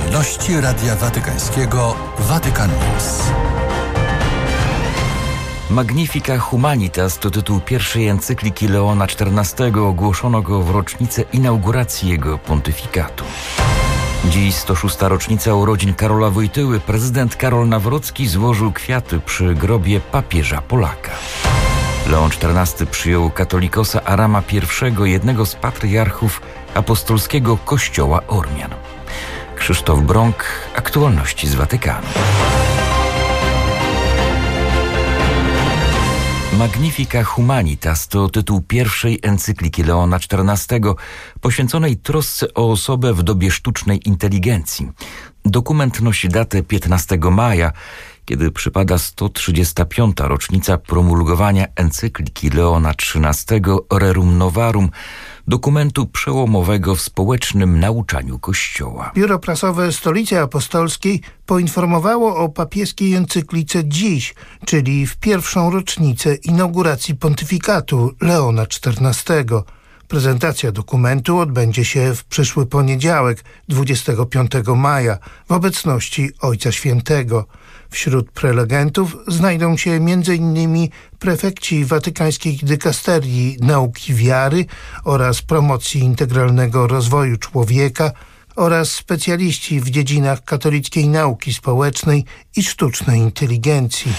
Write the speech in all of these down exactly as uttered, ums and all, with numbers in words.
Aktualności Radia Watykańskiego Vatican News. Magnifica Humanitas to tytuł pierwszej encykliki Leona czternastego. Ogłoszono go w rocznicę inauguracji jego pontyfikatu. Dziś sto szósta rocznica urodzin Karola Wojtyły. Prezydent Karol Nawrocki złożył kwiaty przy grobie papieża Polaka. Leon czternasty przyjął katolikosa Arama I, jednego z patriarchów apostolskiego Kościoła Ormian. Krzysztof Brąk, aktualności z Watykanu. Magnifica Humanitas to tytuł pierwszej encykliki Leona czternastego, poświęconej trosce o osobę w dobie sztucznej inteligencji. Dokument nosi datę piętnastego maja, kiedy przypada sto trzydziesta piąta rocznica promulgowania encykliki Leona trzynastego Rerum Novarum, dokumentu przełomowego w społecznym nauczaniu Kościoła. Biuro Prasowe Stolicy Apostolskiej poinformowało o papieskiej encyklice dziś, czyli w pierwszą rocznicę inauguracji pontyfikatu Leona czternastego. Prezentacja dokumentu odbędzie się w przyszły poniedziałek, dwudziestego piątego maja, w obecności Ojca Świętego. Wśród prelegentów znajdą się między innymi prefekci watykańskiej dykasterii nauki wiary oraz promocji integralnego rozwoju człowieka oraz specjaliści w dziedzinach katolickiej nauki społecznej i sztucznej inteligencji.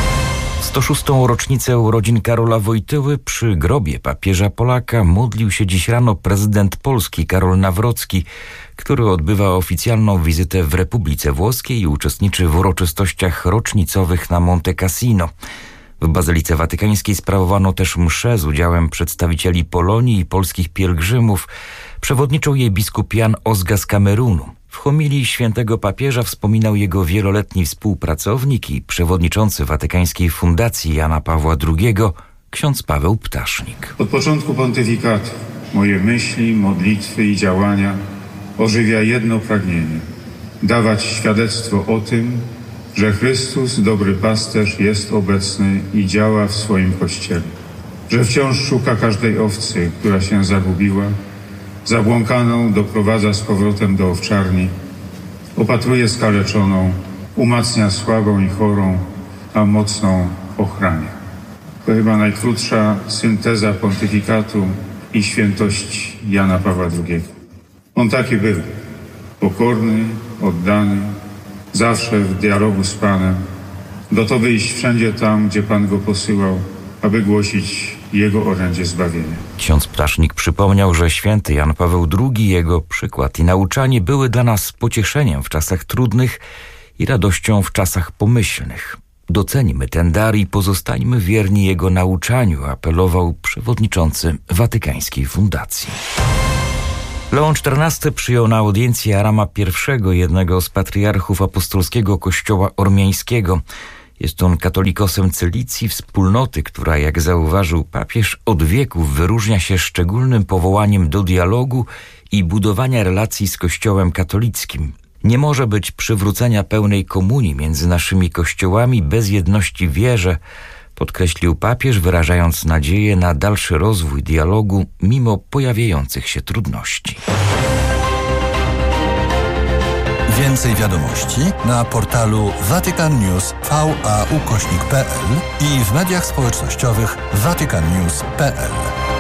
W sto szóstą rocznicę urodzin Karola Wojtyły przy grobie papieża Polaka modlił się dziś rano prezydent Polski Karol Nawrocki, który odbywa oficjalną wizytę w Republice Włoskiej i uczestniczy w uroczystościach rocznicowych na Monte Cassino. W Bazylice Watykańskiej sprawowano też mszę z udziałem przedstawicieli Polonii i polskich pielgrzymów. Przewodniczył jej biskup Jan Ozga z Kamerunu. W homilii świętego papieża wspominał jego wieloletni współpracownik i przewodniczący Watykańskiej Fundacji Jana Pawła drugiego, ksiądz Paweł Ptasznik. Od początku pontyfikatu moje myśli, modlitwy i działania ożywia jedno pragnienie – dawać świadectwo o tym, że Chrystus, dobry pasterz, jest obecny i działa w swoim Kościele, że wciąż szuka każdej owcy, która się zagubiła, zabłąkaną doprowadza z powrotem do owczarni, opatruje skaleczoną, umacnia słabą i chorą, a mocną ochrania. To chyba najkrótsza synteza pontyfikatu i świętości Jana Pawła drugiego. On taki był, pokorny, oddany, zawsze w dialogu z Panem, gotowy iść wszędzie tam, gdzie Pan go posyłał, aby głosić Jego orędzie zbawienia. Ksiądz Ptasznik przypomniał, że święty Jan Paweł drugi, jego przykład i nauczanie były dla nas pocieszeniem w czasach trudnych i radością w czasach pomyślnych. Docenimy ten dar i pozostańmy wierni jego nauczaniu, apelował przewodniczący Watykańskiej Fundacji. Leon czternasty przyjął na audiencji Arama I, jednego z patriarchów apostolskiego Kościoła Ormiańskiego. Jest on katolikosem Cylicji, wspólnoty, która, jak zauważył papież, od wieków wyróżnia się szczególnym powołaniem do dialogu i budowania relacji z Kościołem katolickim. Nie może być przywrócenia pełnej komunii między naszymi kościołami bez jedności w wierze, podkreślił papież, wyrażając nadzieję na dalszy rozwój dialogu mimo pojawiających się trudności. Więcej wiadomości na portalu Vatican News V A ukośnik P L i w mediach społecznościowych Vatican News kropka P L.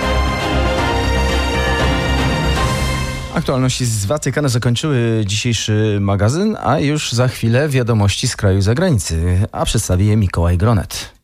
Aktualności z Watykanu zakończyły dzisiejszy magazyn, a już za chwilę wiadomości z kraju i zagranicy, a przedstawi je Mikołaj Gronet.